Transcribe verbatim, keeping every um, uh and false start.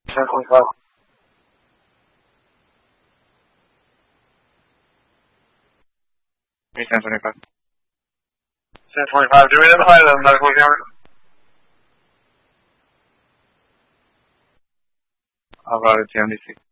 ten twenty-five. ten twenty-five. ten twenty-five. Do we identify the medical examiner? I'll route it to M D C.